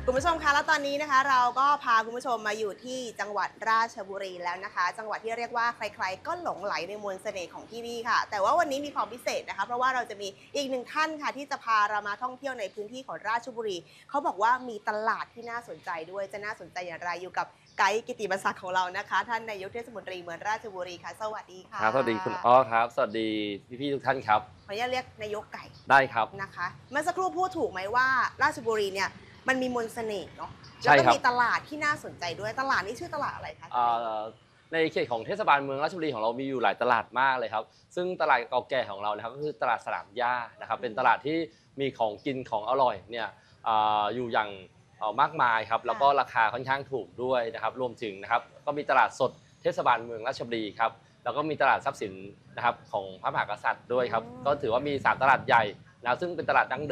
คุณผู้ชมคะแล้วตอนนี้นะคะเราก็พาคุณผู้ชมมาอยู่ที่จังหวัดราชบุรีแล้วนะคะจังหวัดที่เรียกว่าใครๆก็หลงไหลในมนต์เสน่ห์ของที่นี่ค่ะแต่ว่าวันนี้มีความพิเศษนะคะเพราะว่าเราจะมีอีกหนึ่งท่านค่ะที่จะพาเรามาท่องเที่ยวในพื้นที่ของราชบุรีเขาบอกว่ามีตลาดที่น่าสนใจด้วยจะน่าสนใจอย่างไรอยู่กับไกด์กิติมศักดิ์ของเรานะคะท่านนายกเทศมนตรีเมืองราชบุรีค่ะสวัสดีค่ะครับสวัสดีคุณอ้อครับสวัสดีพี่ๆทุกท่านครับขออนุญาตเรียกนายกไก่ได้ครับนะคะเมื่อสักครู่พูดถูกไหมว่าราชบุรีเนี่ยมันมีมนต์เสน่ห์เนาะแล้วใช่ครับก็มีตลาดที่น่าสนใจด้วยตลาดนี้ชื่อตลาดอะไรคะท่านนายกในเขตของเทศบาลเมืองราชบุรีของเรามีอยู่หลายตลาดมากเลยครับซึ่งตลาดเก่าแก่ของเรานะครับก็คือตลาดสนามหญ้านะครับเป็นตลาดที่มีของกินของอร่อยเนี่ยอยู่อย่างมากมายครับแล้วก็ราคาค่อนข้างถูกด้วยนะครับรวมถึงนะครับก็มีตลาดสดเทศบาลเมืองราชบุรีครับแล้วก็มีตลาดทรัพย์สินนะครับของพระมหากษัตริย์ด้วยครับก็ถือว่ามี3ตลาดใหญ่นะซึ่งเป็นตลาดดั้งเดิม